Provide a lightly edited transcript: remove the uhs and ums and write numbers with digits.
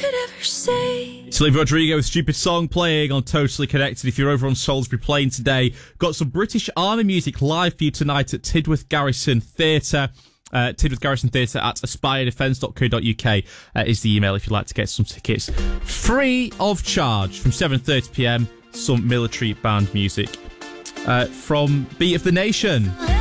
ever say. It's Olivia Rodrigo with Stupid Song playing on Totally Connected. If you're over on Salisbury Plain today, got some British Army music live for you tonight at Tidworth Garrison Theatre. Tidworth Garrison Theatre at aspiredefence.co.uk is the email if you'd like to get some tickets. Free of charge from 7:30pm, some military band music. From Beat of the Nation.